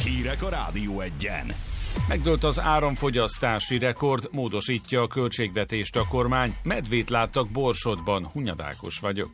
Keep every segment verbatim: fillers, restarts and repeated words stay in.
Hírek a Rádió Egyen. Megdőlt az áramfogyasztási rekord, módosítja a költségvetést a kormány. Medvét láttak Borsodban, Hunyad Ákos vagyok.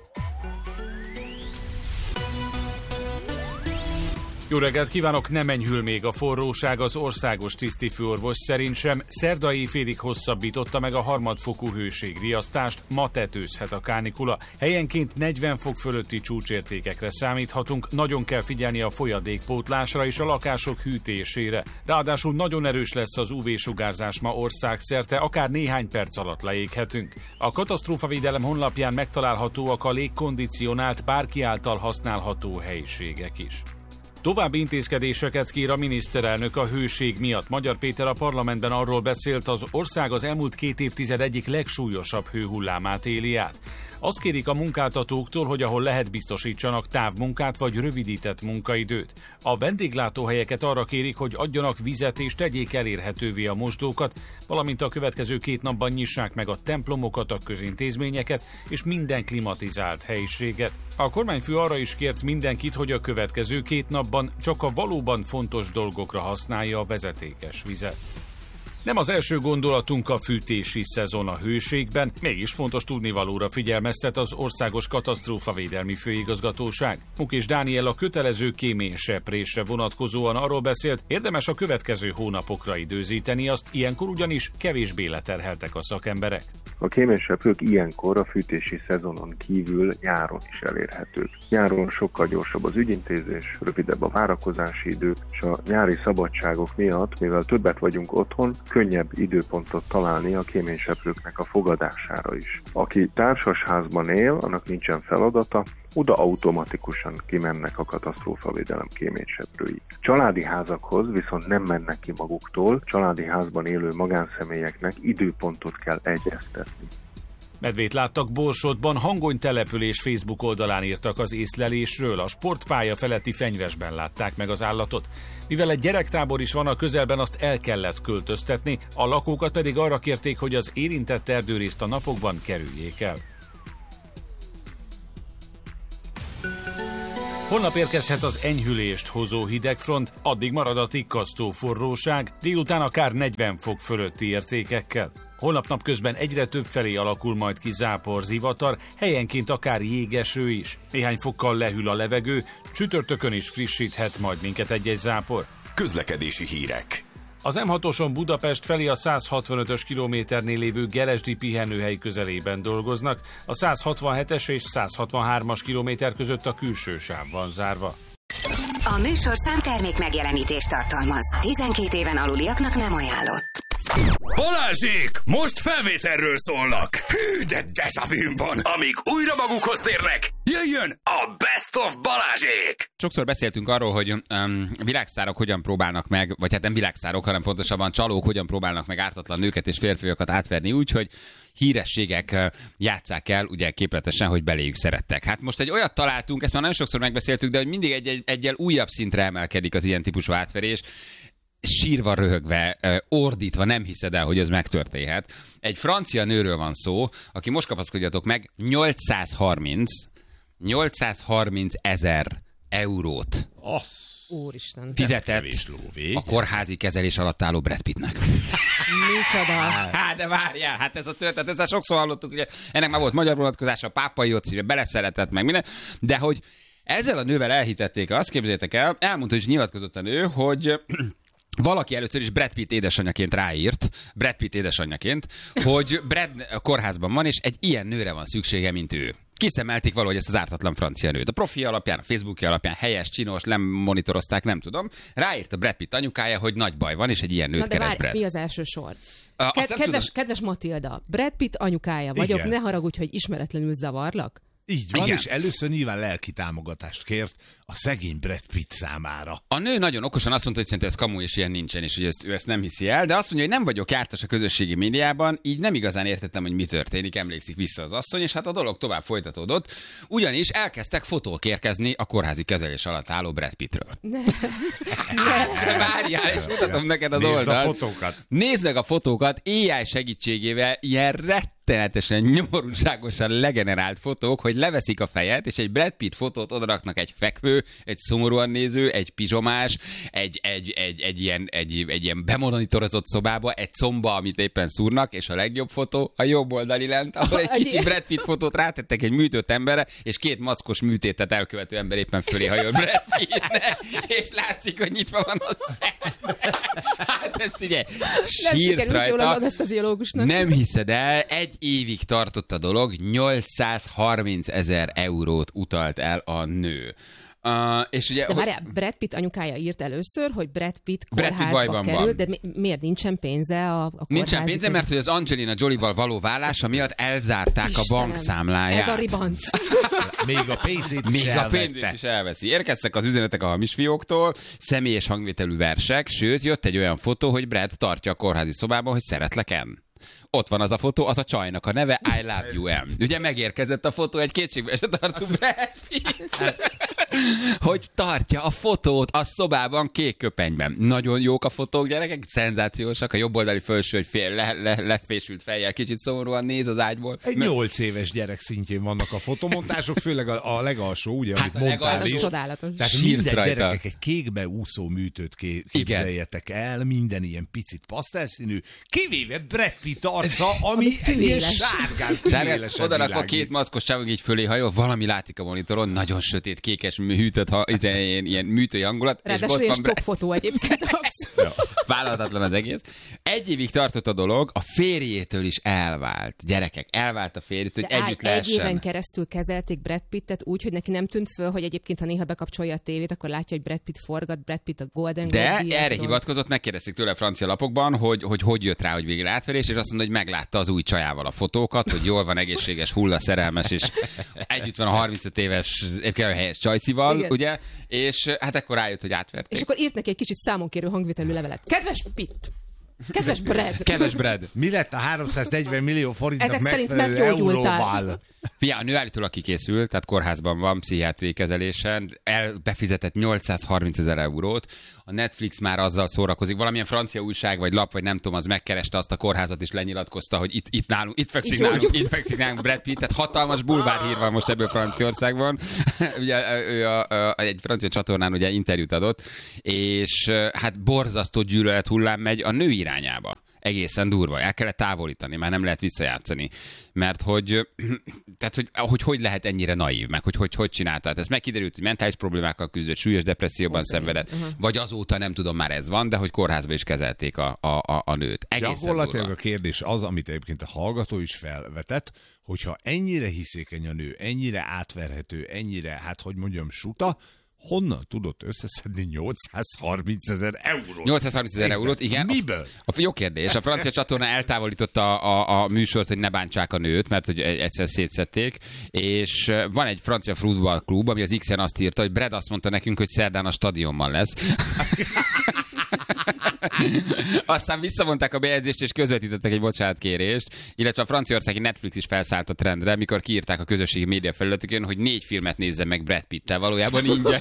Jó reggelt kívánok, nem enyhül még a forróság, az országos tisztifőorvos szerint sem. Szerdai félig hosszabbította meg a harmadfokú hőségriasztást, ma tetőzhet a kánikula. Helyenként negyven fok fölötti csúcsértékekre számíthatunk, nagyon kell figyelni a folyadékpótlásra és a lakások hűtésére. Ráadásul nagyon erős lesz az ú vé-sugárzás ma országszerte, akár néhány perc alatt leéghetünk. A katasztrófavédelem honlapján megtalálhatóak a légkondicionált, bárki által használható helyiségek is. További intézkedéseket kér a miniszterelnök a hőség miatt. Magyar Péter a parlamentben arról beszélt, az ország az elmúlt két évtized egyik legsúlyosabb hőhullámát éli át. Azt kérik a munkáltatóktól, hogy ahol lehet biztosítsanak távmunkát vagy rövidített munkaidőt. A vendéglátóhelyeket arra kérik, hogy adjanak vizet és tegyék elérhetővé a mosdókat, valamint a következő két napban nyissák meg a templomokat, a közintézményeket és minden klimatizált helyiséget. A kormányfő arra is kért mindenkit, hogy a következő két napban csak a valóban fontos dolgokra használja a vezetékes vizet. Nem az első gondolatunk a fűtési szezon a hőségben, mégis fontos tudnivalóra figyelmeztet az Országos Katasztrófavédelmi Főigazgatóság. Mukés Dániel a kötelező kéményseprésre vonatkozóan arról beszélt, érdemes a következő hónapokra időzíteni azt, ilyenkor ugyanis kevésbé leterheltek a szakemberek. A kéményseprők ilyenkor a fűtési szezonon kívül nyáron is elérhetők. Nyáron sokkal gyorsabb az ügyintézés, rövidebb a várakozási idő, és a nyári szabadságok miatt, mivel többet vagyunk otthon, könnyebb időpontot találni a kéményseprőknek a fogadására is. Aki társasházban él, annak nincsen feladata, oda automatikusan kimennek a katasztrófavédelem kéményseprői. Családi házakhoz viszont nem mennek ki maguktól, családi házban élő magánszemélyeknek időpontot kell egyeztetni. Medvét láttak Borsodban, Hangony település Facebook oldalán írtak az észlelésről, a sportpálya feletti fenyvesben látták meg az állatot. Mivel egy gyerektábor is van a közelben, azt el kellett költöztetni, a lakókat pedig arra kérték, hogy az érintett erdőrészt a napokban kerüljék el. Holnap érkezhet az enyhülést hozó hidegfront, addig marad a tikkasztó forróság, délután akár negyven fok fölötti értékekkel. Holnap napközben egyre több felé alakul majd ki zápor, zivatar, helyenként akár jégeső is. Néhány fokkal lehűl a levegő, csütörtökön is frissíthet majd minket egy-egy zápor. Közlekedési hírek. Az em hatoson Budapest felé a száz hatvanötös kilométernél lévő Gelesdi pihenőhely közelében dolgoznak, a száz hatvanhetes és száz hatvanhármas kilométer között a külső sáv van zárva. A műsor számtermék megjelenítést tartalmaz. tizenkét éven aluliaknak nem ajánlott. Balázsék! Most felvételről szólnak! Hű, de dejavűm van! Amíg újra magukhoz térnek, jöjjön a Best of Balázsék! Sokszor beszéltünk arról, hogy um, világsztárok hogyan próbálnak meg, vagy hát nem világsztárok, hanem pontosabban csalók hogyan próbálnak meg ártatlan nőket és férfiakat átverni úgy, hogy hírességek játsszák el, ugye képletesen, hogy beléjük szerettek. Hát most egy olyat találtunk, ezt már nagyon sokszor megbeszéltük, de hogy mindig egy, egy, egyel újabb szintre emelkedik az ilyen típusú átverés. Sírva, röhögve, ordítva, nem hiszed el, hogy ez megtörténhet. Egy francia nőről van szó, aki most kapaszkodjatok meg, nyolcszázharminc ezer eurót Úristen. fizetett a kórházi kezelés alatt álló Brad Pittnek. Micsoda? Hát de várjál, hát ez a történet, ezzel sokszor hallottuk, ugye ennek már volt magyar vonatkozása, a pápai ott szíve, beleszeretett meg minden, de hogy ezzel a nővel elhitették, azt képzeljétek el, elmondta, és nyilatkozott a nő, hogy valaki először is Brad Pitt édesanyjaként ráírt, Brad Pitt édesanyjaként, hogy Brad a kórházban van, és egy ilyen nőre van szüksége, mint ő. Kiszemelték valahogy ezt az ártatlan francia nőt. A profi alapján, a Facebookja alapján helyes, csinos, nem monitorozták, nem tudom. Ráírt a Brad Pitt anyukája, hogy nagy baj van, és egy ilyen nőt Na de keres várj, Brad. mi az első sor? A, Ked- kedves, kedves Matilda, Brad Pitt anyukája vagyok, Igen. ne haragudj, hogy ismeretlenül zavarlak. Így van, Igen. és először nyilván lelki támogatást kért a szegény Brad Pitt számára. A nő nagyon okosan azt mondta, hogy szerintem ez kamu, és ilyen nincsen, és hogy ezt, ő ezt nem hiszi el, de azt mondja, hogy nem vagyok jártas a közösségi médiában, így nem igazán értettem, hogy mi történik, emlékszik vissza az asszony, és hát a dolog tovább folytatódott, ugyanis elkezdtek fotók érkezni a kórházi kezelés alatt álló Brad Pittről. Ne. Várjál, és mutatom neked az Nézd oldalt. a fotókat. Nézd meg a fotókat, á i segítségével, ilyen rettenetesen, nyomorúságosan legenerált fotók, hogy leveszik a fejet, és egy Brad Pitt fotót odaraknak egy fekvő nő, egy szomorúan néző, egy pizsomás, egy, egy, egy, egy, ilyen, egy, egy ilyen bemonitorozott szobába, egy comba, amit éppen szúrnak, és a legjobb fotó a jobb oldali lent, ahol egy kicsi Brad Pitt fotót rátettek egy műtött emberre, és két maszkos műtétet elkövető ember éppen fölé hajol Brad Pittnek, és látszik, hogy nyitva van a szem. Hát ez ugye, sírsz rajta. Nem hiszed el, egy évig tartott a dolog, nyolcszázharminc ezer eurót utalt el a nő. Uh, és ugye, de várjál, Brad Pitt anyukája írt először, hogy Brad Pitt kórházba kerül, van. de mi, miért nincsen pénze a, a kórházi? Nincsen pénze, mert hogy az Angelina Jolie-val való vállása miatt elzárták Istenem, a bankszámláját. Ez a ribanc. Még a pénzét is Még a pénzét is elveszi. Érkeztek az üzenetek a hamis fióktól, személyes hangvételű versek, sőt, jött egy olyan fotó, hogy Brad tartja a kórházi szobában, hogy szeretlek-en. Ott van az a fotó, az a csajnak a neve, I love you, em. Ugye megérkezett a fotó, egy kétségbe esett arcú Brad Pitt, hogy tartja a fotót a szobában kék köpenyben. Nagyon jók a fotók, gyerekek, szenzációsak. A jobboldali felső, hogy fél, le, le, lefésült fejjel, kicsit szomorúan néz az ágyból. Egy nyolc éves gyerek szintjén vannak a fotomontások, főleg a, a legalsó, ugye, hát amit mondtál is. Csodálatos. Tehát minden gyerekek egy kékbe úszó műtőt képzeljetek el, minden ilyen picit pasztelszínű, kivéve Brad Pitt arca, ami ilyen sárgán, tünéles. Oda rakva két maszkos csávog így fölé hajol, valami látszik a monitoron, nagyon sötét, kékes, hűtött, ha, ilyen, ilyen műtői hangulat. Ráadásul ilyen Brad... fotó egyébként. Ja. Vállalhatatlan az egész. Egy évig tartott a dolog, a férjétől is elvált. Gyerekek, elvált a férjétől, hogy de együtt áll, lehessen. Egy éven keresztül kezelték Brad Pittet úgy, hogy neki nem tűnt föl, hogy egyébként, ha néha bekapcsolja a tévét, akkor látja, hogy Brad Pitt forgat, Brad Pitt a Golden De Globe erre hivatkozott, megkérdezték tőle a francia lapokban, hogy, hogy hogy jött rá, hogy végre átverés, és azt mondta, hogy meglátta az új csajával a fotókat, hogy jól van, egészséges, hulla, szerelmes, és együtt van a harmincöt éves helyes csajszival, igen. Ugye? És hát akkor rájött, hogy átverték. És akkor írt neki egy kicsit számonkérő hangvételű levelet. Kedves Pitt! Kedves Brad! Kedves Brad! Mi lett a háromszáznegyven millió forintnak ezek szerint megfelelő euróval? Fia, a nő állítólag kikészült, tehát kórházban van, pszichiátriai kezelésen, el befizetett nyolcszázharminc ezer eurót, a Netflix már azzal szórakozik, valamilyen francia újság vagy lap, vagy nem tudom, az megkereste azt a kórházat, és lenyilatkozta, hogy itt, itt nálunk, itt fekszik nálunk, itt fekszik nálunk Brad Pitt, tehát hatalmas bulvárhír van most ebből Franciaországban. Ugye ő a, a, egy francia csatornán ugye interjút adott, és hát borzasztó gyűlölet hullám megy a nő irányába. Egészen durva. El kellett távolítani, már nem lehet visszajátszani. Mert hogy, tehát, hogy, hogy hogy lehet ennyire naív, meg hogy hogy, hogy csinálta. Tehát ez megkiderült, hogy mentális problémákkal küzdött, súlyos depresszióban az szenvedett, uh-huh. vagy azóta nem tudom, már ez van, de hogy kórházba is kezelték a, a, a, a nőt. Egészen gyakorlatilag durva. A kérdés az, amit egyébként a hallgató is felvetett, hogyha ennyire hiszékeny a nő, ennyire átverhető, ennyire, hát hogy mondjam, suta, honnan tudott összeszedni nyolcszázharminc ezer eurót? nyolcszázharminc ezer eurót, igen. Miből? A, a, jó kérdés. A francia csatorna eltávolította a, a, a műsort, hogy ne bántsák a nőt, mert hogy egyszer szétszették, és van egy francia futballklub, ami az X-en azt írta, hogy Brad azt mondta nekünk, hogy szerdán a stadionban lesz. Aztán visszavonták a bejegyzést, és közvetítettek egy bocsánatkérést, illetve a franciaországi Netflix is felszállt a trendre, mikor kiírták a közösségi média felületükön, hogy négy filmet nézzen meg Brad Pitt-tel, valójában ingyen.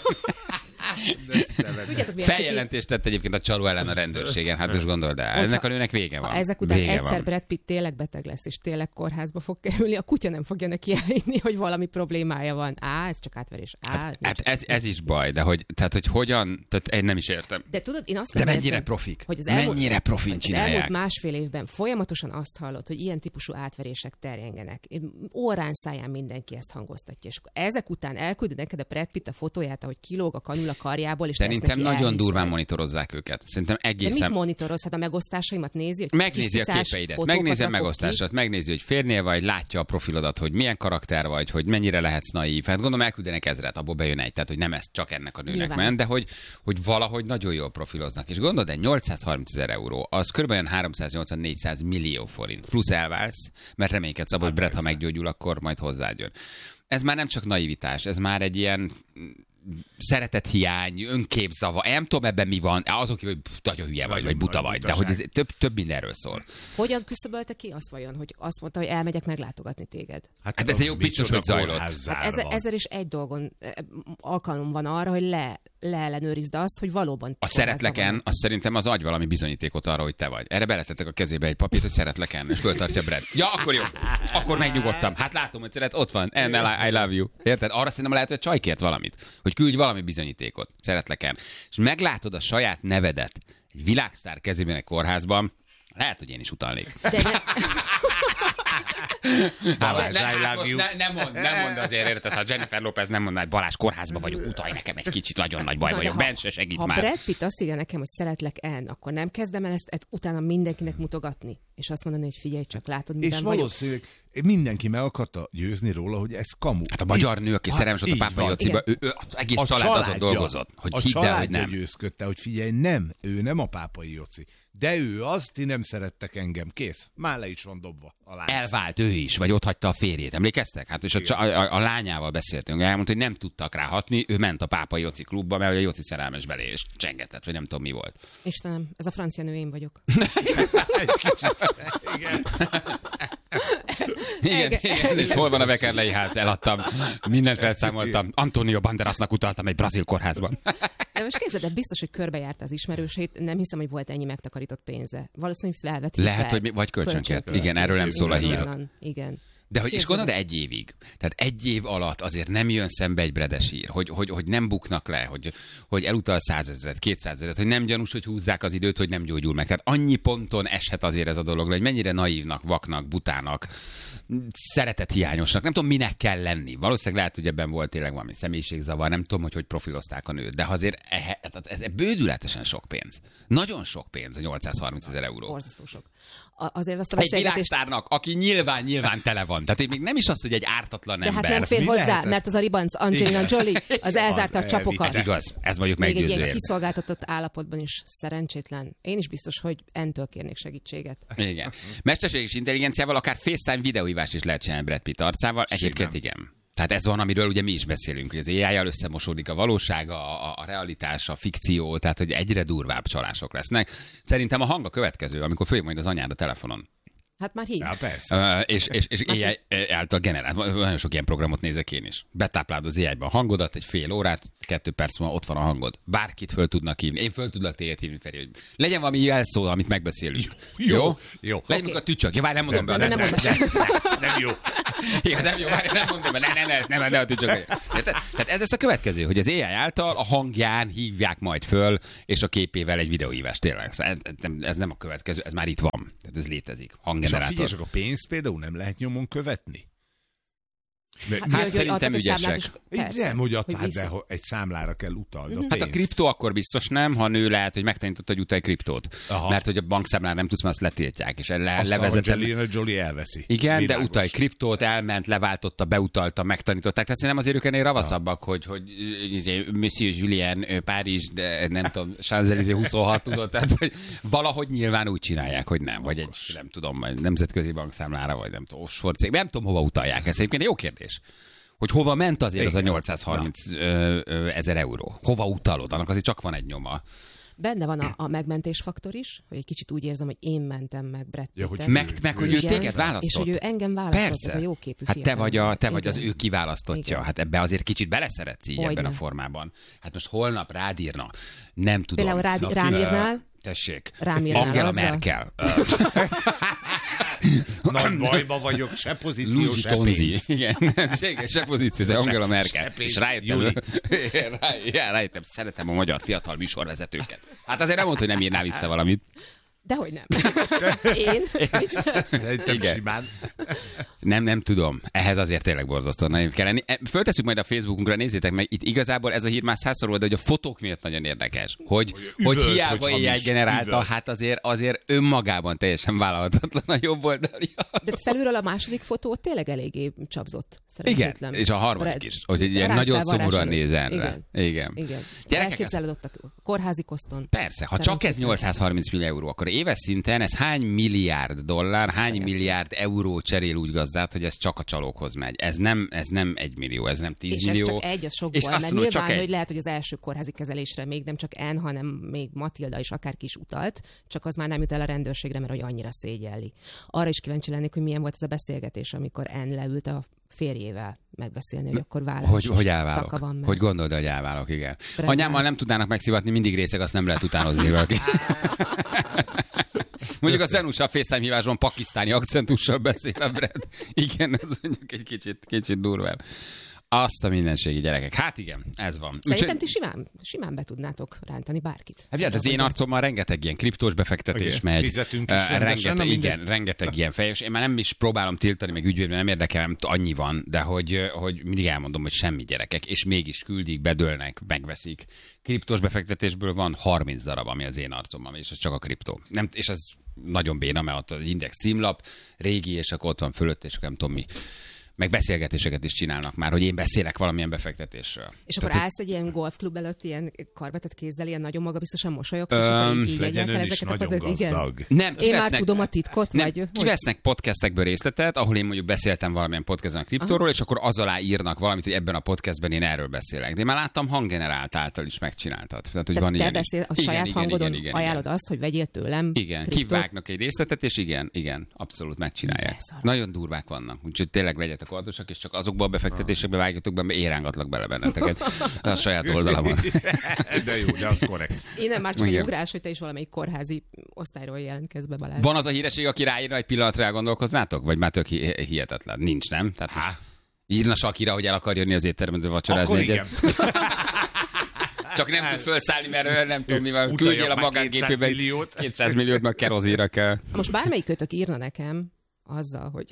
Feljelentést tett egyébként a csaló ellen a rendőrségen, hát most gondold el. Ennek a nőnek vége van. Ha ezek után vége egyszer van. Brad Pitt tényleg beteg lesz, és tényleg kórházba fog kerülni, a kutya nem fogja neki elhinni, hogy valami problémája van. Á, ez csak átverés. Á, hát hát ez, ez is baj, de hogy, tehát, hogy hogyan, tehát én nem is értem. De tudod, én azt de nem mennyire értem, profik? Hogy az elmúlt, mennyire profin az csinálják? elmúlt másfél évben folyamatosan azt hallott, hogy ilyen típusú átverések terjengenek. Órán száján mindenki ezt hangoztatja. És ezek után elküldi neked a Brad Pitt a fotóját, ahogy kilóg a kanül a karjából, és szerintem nagyon elhiszed. durván monitorozzák őket. Szerintem egészen... De mit monitoroz? Hát a megosztásaimat nézi? Hogy megnézi a képeidet, megnézi a megosztását, megnézi, hogy férnél vagy, látja a profilodat, hogy milyen karakter vagy, hogy mennyire lehetsz naív. Hát gondolom elküldenek ezret, abból bejön egy, tehát hogy nem ez csak ennek a nőnek Nyilván. ment, de hogy, hogy valahogy nagyon jól profiloznak. És gondolod, egy nyolcszázharminc ezer euró, az kb. háromszáznyolcvan-négyszáz millió forint. Plusz elválsz, mert reménykedsz abban, hogy Brad, ha meggyógyul, akkor majd hozzád jön. Ez már nem csak naivitás, ez már egy ilyen szeretethiány, önképzava. Nem tudom, ebben mi van. Azok, hogy nagyon hülye vagy, vagy buta vagy, de hogy ez több, több mindenről szól. Hogyan küszöbölte ki azt vajon, hogy azt mondta, hogy elmegyek meglátogatni téged? Hát, hát ez egy jó biztos, hogy zajlott. Hát ezer, ezer is egy dolgon alkalom van arra, hogy le, leellenőrizd azt, hogy valóban... A szeretleken, az szerintem az adj valami bizonyítékot arra, hogy te vagy. Erre beletettek a kezébe egy papírt, hogy szeretleken, és föltartja Brad. Ja, akkor jó. Akkor megnyugodtam. Hát látom, hogy szeretsz, ott van. And I love you. Érted? Arra szerintem lehet, hogy csaj kért valamit. Hogy küldj valami bizonyítékot, szeretlek-en. És meglátod a saját nevedet egy világsztár kezében egy kórházban, lehet, hogy én is utalnék. De ne... Balázs, ne, hát most ne, nem mond, nem mond azért, érted, ha Jennifer Lopez nem mondaná, hogy Balázs, kórházba vagyok, utalj nekem egy kicsit, nagyon nagy baj Na, vagyok, ha, Ben se segít ha már. Brad Pitt azt írja nekem, hogy szeretlek en, akkor nem kezdem el ezt, ezt utána mindenkinek mutogatni, és azt mondani, hogy figyelj csak, látod, miben és vagyok. valószínűleg mindenki meg akarta győzni róla, hogy ez kamu. Hát a magyar nő, aki szerelmes volt a Pápai Jociba, ő, ő, az egész a család azon dolgozott, hogy a hidd el, hogy nem. győzködte, hogy figyelj, nem, ő nem a Pápai Joci. De ő az, ti nem szerettek engem, kész. Már le is van dobva a lánc. Elvált ő is, vagy ott hagyta a férjét, emlékeztek? Hát és a, a, a, a lányával beszéltünk, elmondta, hogy nem tudtak rá hatni, ő ment a Pápai Joci klubba, mert a Joci szerelmes belé, és csengetett, vagy nem tudom mi volt. Istenem, ez a francia nő, én vagyok. Egy kicsit. Igen. Igen, igen, és hol van a Vekerlei ház? Eladtam, mindent felszámoltam. Antonio Banderasnak utaltam egy brazil kórházban. De most képzeld, biztos, hogy körbejárta az ismerőseit, nem hiszem, hogy volt ennyi megtakarított pénze. Valószínűleg felvett hitelt. Lehet, hogy mi, vagy kölcsönkért. Igen, erről nem szól a hír. Igen. De hogy is gondolod, egy évig. Tehát egy év alatt azért nem jön szembe egy bredes hír, hogy, hogy, hogy nem buknak le, hogy, hogy elutal százezret, kétszázezret, hogy nem gyanús, hogy húzzák az időt, hogy nem gyógyul meg. Tehát annyi ponton eshet azért ez a dolog, hogy mennyire naívnak, vaknak, butának, szeretethiányosnak, nem tudom, minek kell lenni. Valószínűleg lehet, hogy ebben volt tényleg valami személyiségzavar, nem tudom, hogy hogy profilozták a nőt, de azért ez, ez bődületesen sok pénz. Nagyon sok pénz, a nyolcszázharminc ezer euró. Borzasztó sok. Azért azt a egy beszélgetést... világsztárnak, aki nyilván, nyilván tele van. Tehát még nem is az, hogy egy ártatlan de ember. hát nem fér Mi hozzá, lehetett? mert az a ribanc Angelina Jolie, az elzárta a csapokat. Ez igaz, ez mondjuk Még egy meggyőző. ilyen érv. kiszolgáltatott állapotban is szerencsétlen. Én is biztos, hogy entől kérnék segítséget. Igen. Mesterséges intelligenciával akár FaceTime videóhívást is lehet csinálni Brad Pitt arcával. Egyébként igen. Tehát ez van, amiről ugye mi is beszélünk, hogy az á í-jal összemosódik a valóság, a, a realitás, a fikció, tehát hogy egyre durvább csalások lesznek. Szerintem a hang a következő, amikor följön majd az anyád a telefonon. Hát már hív. Ja, persze. Uh, és és, és á i által generált. Nagyon sok ilyen programot nézek én is. Betáplálod az á i-ba a hangodat, egy fél órát, kettő perc múlva ott van a hangod. Bárkit föl tudnak hívni. Én föl tudlak téged hívni, Feri, hogy legyen valami jelszó, amit megbeszélünk. Jó, Jó? jó. Legyen okay. A tücsök. Ja, várj, nem mondom be. Nem, nem, nem, nem, nem, nem jó. Igaz, nem jó, várj, nem mondom be. Ne, ne, ne, ne, ne a tücsök. Érted? Tehát ez lesz a következő, hogy az á i által a hangján hívják majd föl, és a képével egy videóhívást. Tényleg. Ez, ez nem a következő, ez már itt van. Tehát ez létezik. Hanggenerátor. És a pénzt például nem lehet nyomon követni? Hát, hát hogy szerintem ügyesek. Nem, hogy adtál, hogy de egy számlára kell utald a pénzt. Hát a kriptó akkor biztos nem, ha nő lehet, hogy megtanította, hogy utalj kriptót. Aha. Mert hogy a bankszámlára nem tudsz, mert azt letiltják. És le, azt levezeted. Angelina Jolie elveszi. Igen, Világos. de utalj kriptót, elment, leváltotta, beutalta, megtanították. Tehát szerintem azért ők ennél ravaszabbak, hogy, hogy Monsieur Julien, Párizs, de nem tudom, Champs-Élysées huszonhat tudod. Tehát hogy valahogy nyilván úgy csinálják, hogy nem. Vagy egy, nem tudom, nemzetközi bankszámlára, vagy nem tudom, offshore cég. Nem tudom, hova utalják. Ez egyébként jó kérdés. Hogy hova ment azért igen, az a nyolcszázharminc ezer euró? Hova utalod? Annak azért csak van egy nyoma. Benne van a, a megmentés faktor is, hogy egy kicsit úgy érzem, hogy én mentem meg Brad Pittet. Ja, hogy meg, meg, hogy ő téged választott. És hogy ő engem választott, persze. Ez a jóképű Hát te vagy, a, te vagy igen. az ő kiválasztottja. Igen. Hát ebbe azért kicsit beleszeretsz így Hogyne. ebben a formában. Hát most holnap rád írna. Nem tudom. Például rád, rám írnál? Tessék. Rám írnál Angela azzal? Merkel. Nagy bajba vagyok, se pozíció, Luigi se Tonzi. pénz. Igen, se, se pozíció, de Angela Merkel. És rájöttem, rá, já, rájöttem, szeretem a magyar fiatal műsorvezetőket. Hát azért nem mondd, hogy nem írnál vissza valamit. Dehogy nem. Én? Szerintem Igen. simán. Nem, nem tudom. Ehhez azért tényleg borzasztóan nagyon kell lenni. Föltesszük majd a Facebookunkra, nézzétek meg, itt igazából ez a hír már százszor volt, de hogy a fotók miatt nagyon érdekes. Hogy, hogy, üvölt, hogy hiába hogy á i hamis, generálta, üvölt. hát azért, azért önmagában teljesen vállalhatatlan a jobb oldali. De felülről a második fotó tényleg eléggé csapzott. Igen, és a harmadik Red, is. Hogy egy ilyen nagyon szomorúan nézen rá. Igen. Igen. Igen. Gyerekek, elképzeled ott a kórházi koszton. persze, ha csak ez nyolcszázharminc millió euró, akkor éves szinten ez hány milliárd dollár, hány Szeretném. milliárd euró cserél úgy gazdát, hogy ez csak a csalókhoz megy. Ez nem, ez nem egy millió, ez nem tíz És millió. ez csak egy, az És sokból, azt mert mondom, nyilván, csak egy. hogy lehet, hogy az első kórházi kezelésre még nem csak En, hanem még Matilda is akárki is utalt, csak az már nem jut el a rendőrségre, mert hogy annyira szégyelli. Arra is kíváncsi lennék, hogy milyen volt ez a beszélgetés, amikor En leült a férjével megbeszélni, hogy akkor vállás. Hogy, hogy elválok? Van, Hogy gondolod, hogy elválok, igen. Brand Anyámmal nem tudnának megszivatni, mindig részeg, azt nem lehet utánozni valaki. Mondjuk a Zenusa a FaceTime hívásban pakisztáni akcentussal beszél a Brad. Igen, ez mondjuk egy kicsit, kicsit durvább. Azt a mindenségi gyerekek. Hát igen, ez van. Szerintem Úgyhogy... ti simán, simán be tudnátok rántani bárkit. Hát, az én arcommal rengeteg ilyen kriptós befektetés igen, megy. fizetünk is Uh, rengeteg, minden... igen, rengeteg ilyen fejes. Én már nem is próbálom tiltani, meg ügyvédben nem érdekel, nem annyi van, de hogy, hogy mindig elmondom, hogy semmi gyerekek, és mégis küldik, bedőlnek, megveszik. Kriptós befektetésből van harminc darab, ami az én arcommal, és ez csak a kriptó. Nem, és az nagyon béna, mert ott az Index címlap, régi, és akkor ott van fölött, és nem tudom mi. Meg beszélgetéseket is csinálnak már, hogy én beszélek valamilyen befektetésről. És Tehát, akkor állsz egy ilyen golfklub előtt, ilyen karbatett kézzel, ilyen nagyon magabiztosan mosolyogsz, és Öm, akkor így, így legyen ön is ezeket nagyon a igen. gazdag. Nem, Én már tudom a titkot, nem, vagy? kivesznek podcastekből részletet, ahol én mondjuk beszéltem valamilyen podcastban a kriptóról, aha, és akkor az alá írnak valamit, hogy ebben a podcastben én erről beszélek. De én már láttam hanggenerált által is megcsináltad. Tehát, hogy Tehát van te ilyen beszél, a igen, saját igen, hangodon igen, igen, ajánlod igen. azt, hogy vegyél tőlem Igen, kriptót? kivágnak egy részletet, és igen, igen, abszolút megcsinálják. Beszarok. Nagyon durvák vannak, úgyhogy tényleg legyetek óvatosak, és csak azokba a befektetésekbe vágjatok be, mert érángatlak bele benneteket a saját oldalamon. De jó, de az korrekt. Innen már csak egy Igen. ugrás, hogy te is valamelyik kórházi osztályról jelentkezz be, Balázs. Van az a híreség, aki ráírna, egy pillanatra elgondolkoznátok? Vagy már tök hi- hihetetlen? Nincs, nem? Tehát most Há. írna Sakira, hogy el akar jönni az étterembe vacsorázni Akkor egyet. igen. Csak nem tud felszállni, mert nem tudom mi van. Utaljak Küldjél a már magángépében kétszáz milliót. kétszáz milliót, meg kerozíra kell. Most bármelyik kötök írna nekem azzal, hogy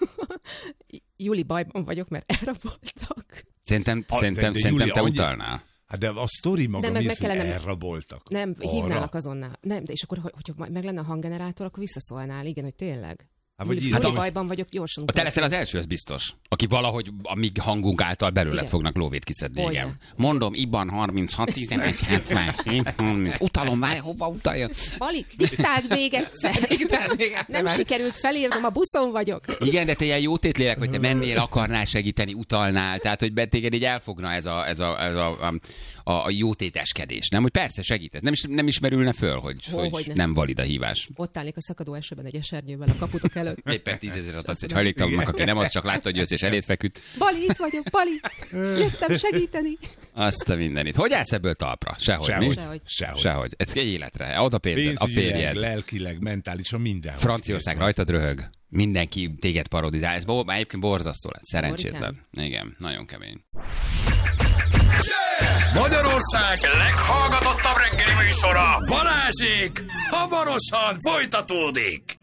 Júli, bajban vagyok, mert elraboltak. Szerintem, A- szerintem, de- de szerintem Júlia, te annyi- utalnál. Hát de a sztori maga De meg mi meg az, hogy kellene- elraboltak? Nem, Arra? hívnálak azonnal. Nem, de és akkor, hogy- hogyha majd meg lenne a hanggenerátor, akkor visszaszólnál. Igen, hogy tényleg. Hát, vagy Júli, írtam. Júli, bajban vagyok, gyorsan. A te leszel az első, ez biztos. Aki valahogy a mi hangunk által belőled Igen. fognak lóvét kiszedni, Hogyne. igen. Mondom, Iban harminchat, tizenegy, hetven, harminc. Utalom, várj, hova utalja? Bali, diktáld még egyszer. Diktáld még egyszer, Nem már. sikerült felírnom, a buszon vagyok. Igen, de te ilyen jó tétlélek, hogy te mennél, akarnál segíteni, utalnál, tehát hogy be- téged így elfogna ez a, ez a, ez a, a, a jótéteskedés, nem? Hogy persze segítesz, nem, is, nem ismerülne föl, hogy, Hó, hogy hogy nem. nem valid a hívás. Ott állnék a szakadó esőben egy esernyővel a kaputok előtt. Éppen tízezeret adsz egy hajléktalannak, aki nem az, csak látta, hogy jössz és eléd feküdt. Bali, itt vagyok, Bali. Jöttem segíteni. Azt a mindenit. Hogy állsz ebből talpra? Sehogy. Sehogy. mi? Sehogy. Sehogy. Sehogy. Ez egy életre. Ad a pénzed, a Pénzügyileg, férjed. lelkileg, mentálisan, minden. Franciaország rajtad röhög. Mindenki téged parodizál. Ez bo- egyébként borzasztó lett. Szerencsétlen. Igen, nagyon kemény. Magyarország leghallgatottabb reggeli műsora, Balázsék, hamarosan folytatódik.